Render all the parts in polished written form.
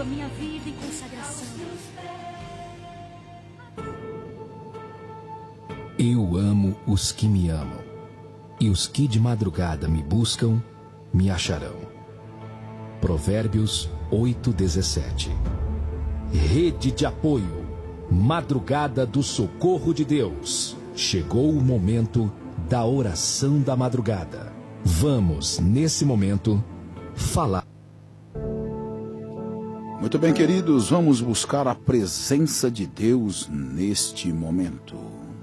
a minha vida em consagração. Eu amo os que me amam, e os que de madrugada me buscam, me acharão. Provérbios 8:17. Rede de apoio, madrugada do socorro de Deus. Chegou o momento da oração da madrugada. Vamos, nesse momento, falar. Muito bem, queridos, vamos buscar a presença de Deus neste momento.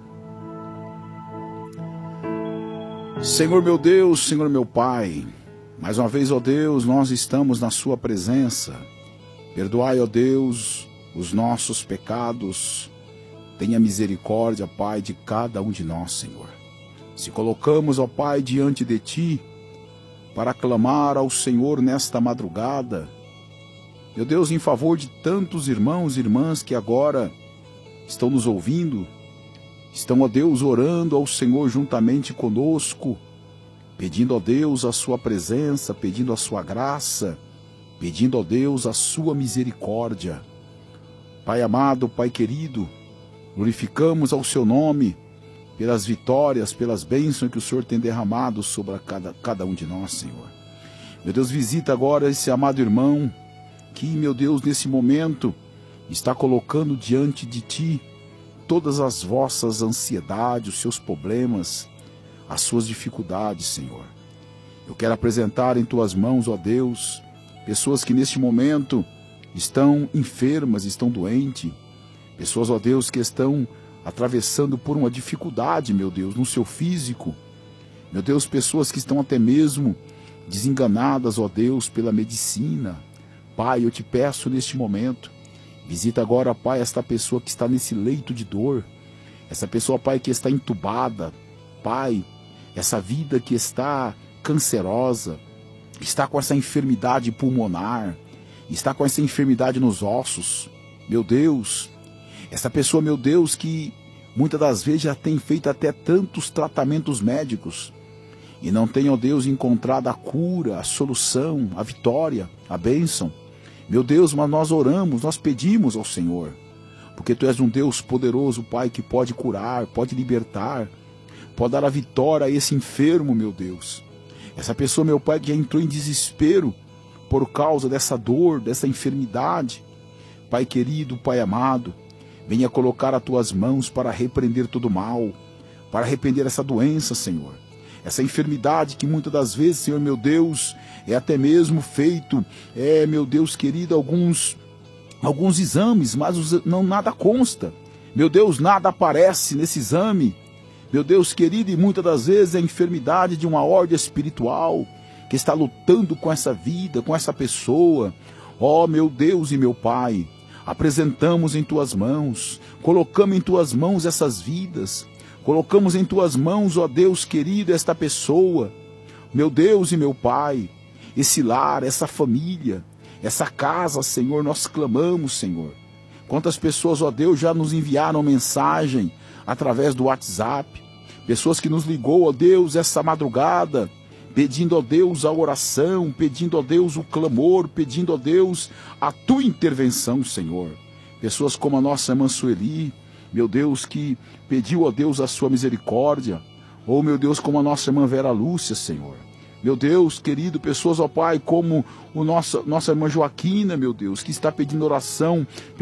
Senhor meu Deus, Senhor meu Pai, mais uma vez, ó Deus, nós estamos na sua presença. Perdoai, ó Deus, os nossos pecados. Tenha misericórdia, Pai, de cada um de nós, Senhor. Se colocamos, ó Pai, diante de Ti, para clamar ao Senhor nesta madrugada, meu Deus, em favor de tantos irmãos e irmãs que agora estão nos ouvindo, estão, ó Deus, orando ao Senhor juntamente conosco, pedindo, ó Deus, a sua presença, pedindo a sua graça, pedindo, ó Deus, a sua misericórdia. Pai amado, Pai querido, glorificamos ao seu nome pelas vitórias, pelas bênçãos que o Senhor tem derramado sobre cada um de nós, Senhor. Meu Deus, visita agora esse amado irmão que, meu Deus, nesse momento está colocando diante de Ti todas as vossas ansiedades, os seus problemas, as suas dificuldades, Senhor. Eu quero apresentar em Tuas mãos, ó Deus, pessoas que neste momento estão enfermas, estão doentes, pessoas, ó Deus, que estão atravessando por uma dificuldade, meu Deus, no seu físico. Meu Deus, pessoas que estão até mesmo desenganadas, ó Deus, pela medicina. Pai, eu te peço neste momento, visita agora, Pai, esta pessoa que está nesse leito de dor, essa pessoa, Pai, que está entubada, Pai, essa vida que está cancerosa, está com essa enfermidade pulmonar, está com essa enfermidade nos ossos, meu Deus, essa pessoa, meu Deus, que muitas das vezes já tem feito até tantos tratamentos médicos e não tem, ó Deus, encontrado a cura, a solução, a vitória, a bênção. Meu Deus, mas nós oramos, nós pedimos ao Senhor, porque Tu és um Deus poderoso, Pai, que pode curar, pode libertar, pode dar a vitória a esse enfermo, meu Deus. Essa pessoa, meu Pai, que já entrou em desespero por causa dessa dor, dessa enfermidade. Pai querido, Pai amado, venha colocar as Tuas mãos para repreender todo mal, para repreender essa doença, Senhor. Essa enfermidade que muitas das vezes, Senhor, meu Deus, é até mesmo feito, meu Deus querido, alguns exames, mas nada consta. Meu Deus, nada aparece nesse exame. Meu Deus querido, e muitas das vezes é a enfermidade de uma ordem espiritual que está lutando com essa vida, com essa pessoa. Ó, meu Deus e meu Pai, apresentamos em Tuas mãos, colocamos em Tuas mãos essas vidas, colocamos em Tuas mãos, ó Deus querido, esta pessoa, meu Deus e meu Pai, esse lar, essa família, essa casa, Senhor, nós clamamos, Senhor. Quantas pessoas, ó Deus, já nos enviaram mensagem através do WhatsApp, pessoas que nos ligou, ó Deus, essa madrugada, pedindo, ó Deus, a oração, pedindo, ó Deus, o clamor, pedindo, ó Deus, a Tua intervenção, Senhor. Pessoas como a nossa irmã Sueli, meu Deus, que pediu, ó Deus, a Sua misericórdia. Ou, meu Deus, como a nossa irmã Vera Lúcia, Senhor. Meu Deus, querido, pessoas, ó Pai, como nossa irmã Joaquina, meu Deus, que está pedindo oração